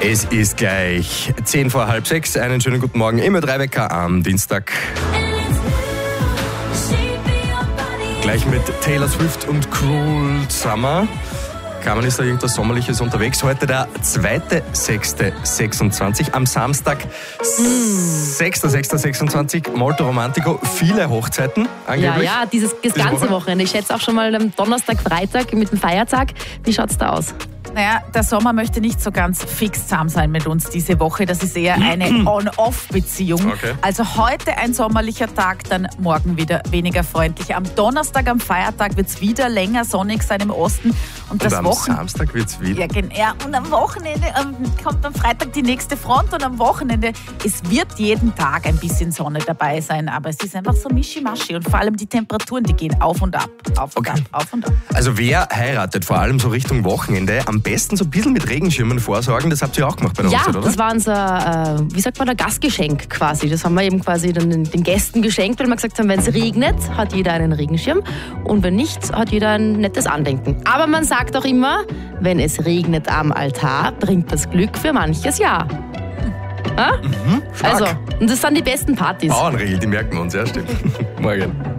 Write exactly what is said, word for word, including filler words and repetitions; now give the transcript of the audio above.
Es ist gleich zehn vor halb sechs. Einen schönen guten Morgen im Ö drei Wecker am Dienstag. Gleich mit Taylor Swift und Cruel Summer. Carmen, ist da irgendwas Sommerliches unterwegs? Heute der zweiter sechster sechsundzwanzig. Am Samstag sechster sechster sechsundzwanzig. Molto Romantico. Viele Hochzeiten angeblich. Ja, ja, dieses, das Diese ganze Woche? Wochenende. Ich schätze auch schon mal am Donnerstag, Freitag mit dem Feiertag. Wie schaut's da aus? Naja, der Sommer möchte nicht so ganz fix zahm sein mit uns diese Woche. Das ist eher eine On-Off-Beziehung. Okay. Also heute ein sommerlicher Tag, dann morgen wieder weniger freundlich. Am Donnerstag, am Feiertag wird es wieder länger sonnig sein im Osten. Und, Und das am Wochen Samstag wird es wieder. ja, gen- ja, und am Wochenende ähm, kommt am Freitag die nächste Front und am Wochenende, es wird jeden Tag ein bisschen Sonne dabei sein, aber es ist einfach so mischimaschi und vor allem die Temperaturen, die gehen auf und ab, auf und Okay. ab, auf und ab. Also wer heiratet, vor allem so Richtung Wochenende, am besten so ein bisschen mit Regenschirmen vorsorgen. Das habt ihr auch gemacht bei der Ja, Hochzeit, oder? das war unser, äh, wie sagt man, der Gastgeschenk quasi. Das haben wir eben quasi dann den, den Gästen geschenkt, weil wir gesagt haben, wenn es regnet, hat jeder einen Regenschirm und wenn nicht, hat jeder ein nettes Andenken. Aber man sagt auch immer, wenn es regnet am Altar, bringt das Glück für manches Jahr. Ja? Stark. Also, und das sind die besten Partys. Bauernregel, die merken wir uns, ja, stimmt. Morgen.